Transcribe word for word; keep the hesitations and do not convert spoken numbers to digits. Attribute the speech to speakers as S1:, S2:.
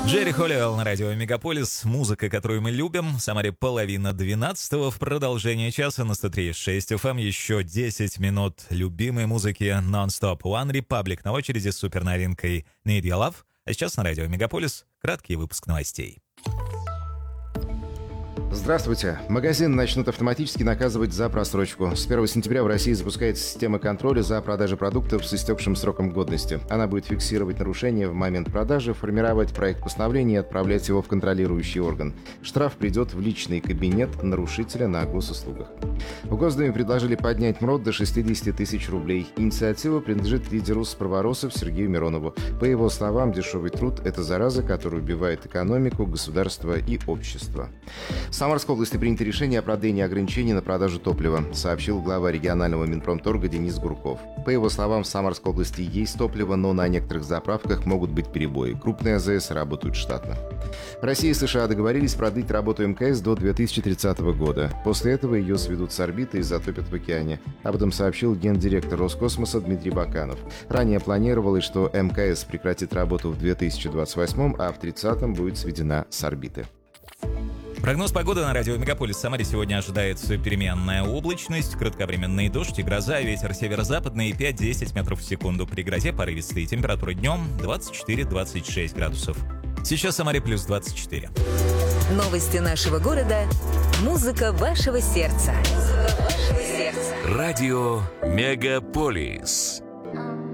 S1: Джерри Холлиуэлл на радио Мегаполис. Музыка, которую мы любим. В Самаре половина двенадцатого. В продолжение часа на сто три и шесть эф эм. Еще десять минут любимой музыки нон-стоп. One Republic на очереди с суперновинкой Need Your Love. А сейчас на радио Мегаполис краткий выпуск новостей.
S2: Здравствуйте. Магазины начнут автоматически наказывать за просрочку. С первого сентября в России запускается система контроля за продажей продуктов с истекшим сроком годности. Она будет фиксировать нарушения в момент продажи, формировать проект постановления и отправлять его в контролирующий орган. Штраф придет в личный кабинет нарушителя на госуслугах. В Госдуме предложили поднять МРОТ до шестьдесят тысяч рублей. Инициатива принадлежит лидеру справоросов Сергею Миронову. По его словам, дешевый труд – это зараза, которая убивает экономику, государство и общество. В Самарской области принято решение о продлении ограничений на продажу топлива, сообщил глава регионального Минпромторга Денис Гурков. По его словам, в Самарской области есть топливо, но на некоторых заправках могут быть перебои. Крупные АЗС работают штатно. Россия и США договорились продлить работу МКС до две тысячи тридцатого года. После этого ее сведут с орбиты и затопят в океане. Об этом сообщил гендиректор Роскосмоса Дмитрий Баканов. Ранее планировалось, что МКС прекратит работу в две тысячи двадцать восьмом, а в тридцатом будет сведена с орбиты.
S1: Прогноз погоды на радио Мегаполис. В Самаре сегодня ожидается переменная облачность, кратковременный дождь и гроза, ветер северо-западный пять-десять метров в секунду. При грозе порывистые. Температура днем двадцать четыре - двадцать шесть градусов. Сейчас в Самаре плюс двадцать четыре.
S3: Новости нашего города. Музыка вашего сердца. Музыка вашего сердца.
S4: Радио Мегаполис.